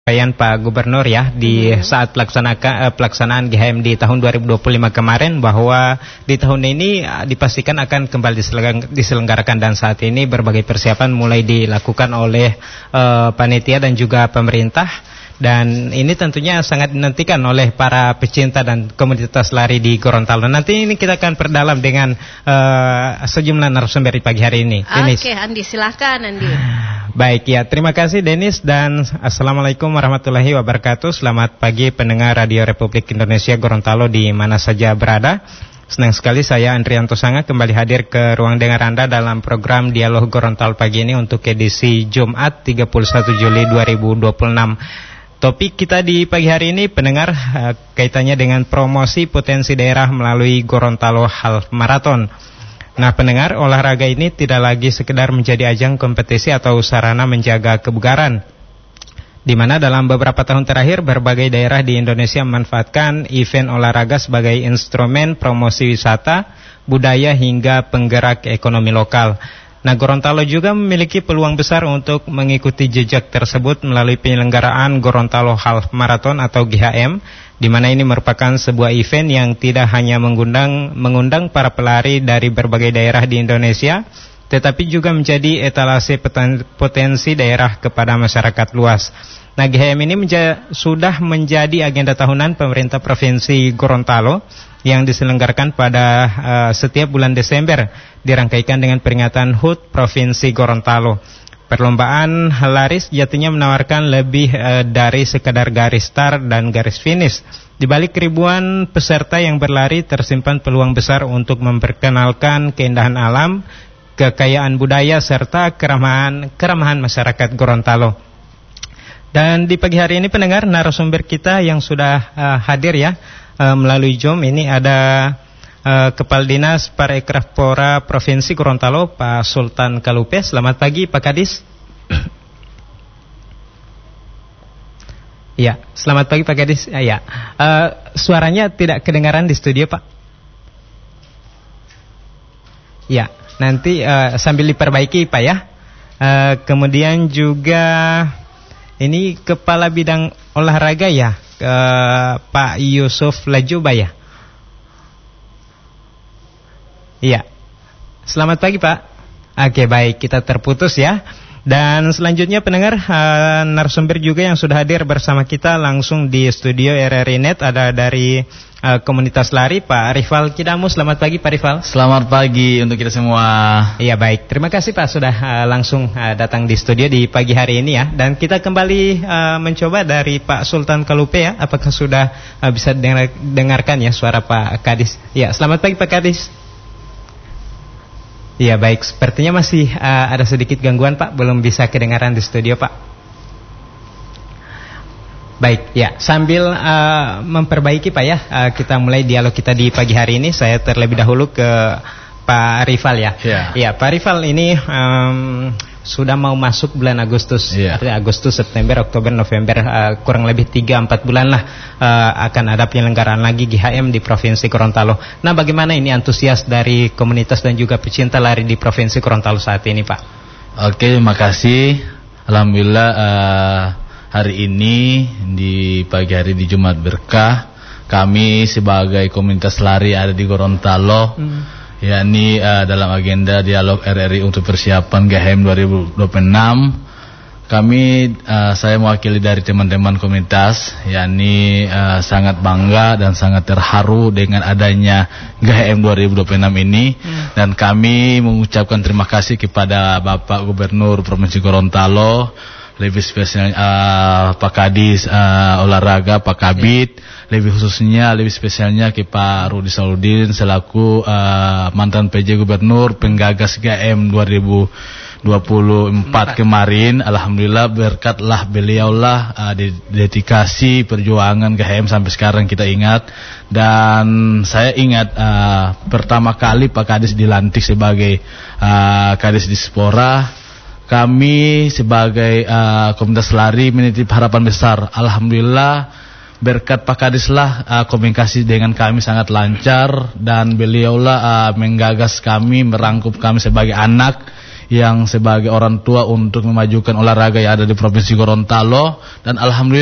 Penyampaian Pak Gubernur ya di saat pelaksanaan GHM di tahun 2025 kemarin, bahwa di tahun ini dipastikan akan kembali diselenggarakan, dan saat ini berbagai persiapan mulai dilakukan oleh panitia dan juga pemerintah, dan ini tentunya sangat dinantikan oleh para pecinta dan komunitas lari di Gorontalo. Nanti ini kita akan perdalam dengan sejumlah narasumber di pagi hari ini. Oke, Andi, silakan Andi. Baik ya, terima kasih Denis, dan Assalamualaikum warahmatullahi wabarakatuh. Selamat pagi pendengar Radio Republik Indonesia Gorontalo di mana saja berada. Senang sekali saya Andrianto Sanga kembali hadir ke ruang dengar Anda dalam program Dialog Gorontalo pagi ini untuk edisi Jumat 31 Juli 2026. Topik kita di pagi hari ini pendengar kaitannya dengan promosi potensi daerah melalui Gorontalo Half Marathon. Nah pendengar, olahraga ini tidak lagi sekedar menjadi ajang kompetisi atau sarana menjaga kebugaran, di mana dalam beberapa tahun terakhir berbagai daerah di Indonesia memanfaatkan event olahraga sebagai instrumen promosi wisata, budaya hingga penggerak ekonomi lokal. Nah, Gorontalo juga memiliki peluang besar untuk mengikuti jejak tersebut melalui penyelenggaraan Gorontalo Half Marathon atau GHM, di mana ini merupakan sebuah event yang tidak hanya mengundang para pelari dari berbagai daerah di Indonesia, tetapi juga menjadi etalase potensi daerah kepada masyarakat luas. Nah, GHM ini sudah menjadi agenda tahunan pemerintah Provinsi Gorontalo yang diselenggarakan pada setiap bulan Desember, dirangkaikan dengan peringatan HUT Provinsi Gorontalo. Perlombaan lari sejatinya menawarkan lebih dari sekadar garis start dan garis finish. Di balik ribuan peserta yang berlari tersimpan peluang besar untuk memperkenalkan keindahan alam, kekayaan budaya serta keramahan masyarakat Gorontalo. Dan di pagi hari ini pendengar, narasumber kita yang sudah hadir ya melalui Zoom ini ada Kepala Dinas Parekraf Pora Provinsi Gorontalo, Pak Sultan Kalupe. Selamat pagi Pak Kadis. Ya, selamat pagi Pak Kadis. Ya, suaranya tidak kedengaran di studio Pak. Ya, nanti sambil diperbaiki Pak ya. Kemudian juga ini Kepala Bidang Olahraga ya, Pak Yusuf Lajuba ya. Iya. Selamat pagi Pak. Oke baik, kita terputus ya. Dan selanjutnya pendengar, narasumber juga yang sudah hadir bersama kita langsung di studio RRI Net ada dari komunitas lari Pak Rifal Kidamu. Selamat pagi Pak Rifal. Selamat pagi untuk kita semua. Iya baik, terima kasih Pak sudah langsung datang di studio di pagi hari ini ya. Dan kita kembali mencoba dari Pak Sultan Kalupe ya. Apakah sudah bisa dengarkan ya suara Pak Kadis? Ya, selamat pagi Pak Kadis. Iya baik, sepertinya masih ada sedikit gangguan Pak, belum bisa kedengaran di studio Pak. Baik, ya sambil memperbaiki Pak ya, kita mulai dialog kita di pagi hari ini. Saya terlebih dahulu ke Pak Rifal ya. Ya Pak Rifal, ini sudah mau masuk bulan Agustus, artinya Agustus, September, Oktober, November, kurang lebih 3-4 bulan lah akan ada penyelenggaraan lagi GHM di Provinsi Gorontalo. Nah bagaimana ini antusias dari komunitas dan juga pecinta lari di Provinsi Gorontalo saat ini Pak? Oke, makasih. Alhamdulillah hari ini di pagi hari di Jumat Berkah, kami sebagai komunitas lari ada di Gorontalo, yakni dalam agenda dialog RRI untuk persiapan GHM 2026. Kami, saya mewakili dari teman-teman komunitas, yakni sangat bangga dan sangat terharu dengan adanya GHM 2026 ini. Dan kami mengucapkan terima kasih kepada Bapak Gubernur Provinsi Gorontalo, lebih spesial Pak Kadis olahraga Pak Kabit, lebih khususnya lebih spesialnya ke Pak Rudi Saludin selaku mantan PJ Gubernur penggagas GHM 2024 kemarin. Alhamdulillah berkatlah beliaulah dedikasi perjuangan GHM sampai sekarang kita ingat. Dan saya ingat pertama kali Pak Kadis dilantik sebagai Kadis Dispora, kami sebagai komunitas lari menitip harapan besar. Alhamdulillah berkat Pak Kadis lah komunikasi dengan kami sangat lancar, dan beliaulah menggagas kami, merangkup kami sebagai anak yang sebagai orang tua untuk memajukan olahraga yang ada di Provinsi Gorontalo, dan alhamdulillah